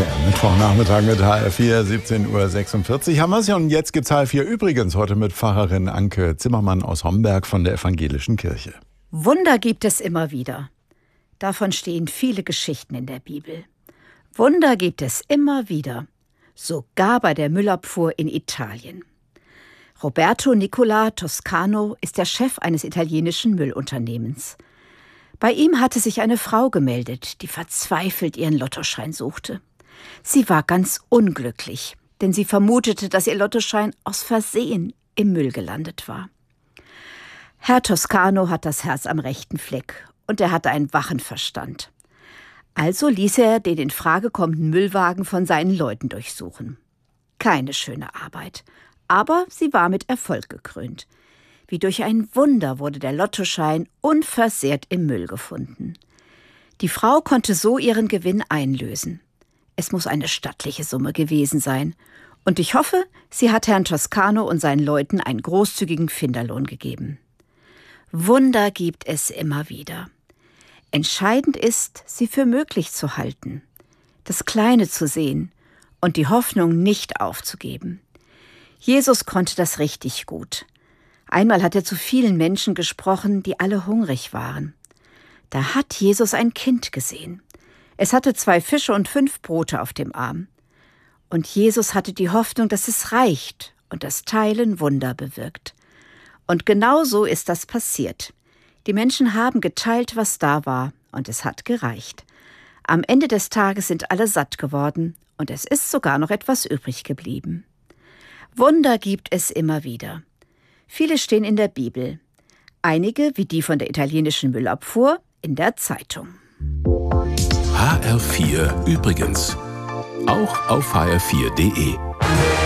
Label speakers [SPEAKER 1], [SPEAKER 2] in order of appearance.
[SPEAKER 1] Mittwochnachmittag mit HR4, 17:46 Uhr haben wir es ja. Und jetzt gibt's HR4 übrigens heute mit Pfarrerin Anke Zimmermann aus Homberg von der Evangelischen Kirche.
[SPEAKER 2] Wunder gibt es immer wieder. Davon stehen viele Geschichten in der Bibel. Wunder gibt es immer wieder, sogar bei der Müllabfuhr in Italien. Roberto Nicola Toscano ist der Chef eines italienischen Müllunternehmens. Bei ihm hatte sich eine Frau gemeldet, die verzweifelt ihren Lottoschein suchte. Sie war ganz unglücklich, denn sie vermutete, dass ihr Lottoschein aus Versehen im Müll gelandet war. Herr Toscano hat das Herz am rechten Fleck und er hatte einen wachen Verstand. Also ließ er den in Frage kommenden Müllwagen von seinen Leuten durchsuchen. Keine schöne Arbeit, aber sie war mit Erfolg gekrönt. Wie durch ein Wunder wurde der Lottoschein unversehrt im Müll gefunden. Die Frau konnte so ihren Gewinn einlösen. Es muss eine stattliche Summe gewesen sein. Und ich hoffe, sie hat Herrn Toscano und seinen Leuten einen großzügigen Finderlohn gegeben. Wunder gibt es immer wieder. Entscheidend ist, sie für möglich zu halten, das Kleine zu sehen und die Hoffnung nicht aufzugeben. Jesus konnte das richtig gut. Einmal hat er zu vielen Menschen gesprochen, die alle hungrig waren. Da hat Jesus ein Kind gesehen. Es hatte 2 Fische und 5 Brote auf dem Arm. Und Jesus hatte die Hoffnung, dass es reicht und das Teilen Wunder bewirkt. Und genau so ist das passiert. Die Menschen haben geteilt, was da war, und es hat gereicht. Am Ende des Tages sind alle satt geworden und es ist sogar noch etwas übrig geblieben. Wunder gibt es immer wieder. Viele stehen in der Bibel. Einige, wie die von der italienischen Müllabfuhr, in der Zeitung.
[SPEAKER 3] HR4 übrigens. Auch auf hr4.de.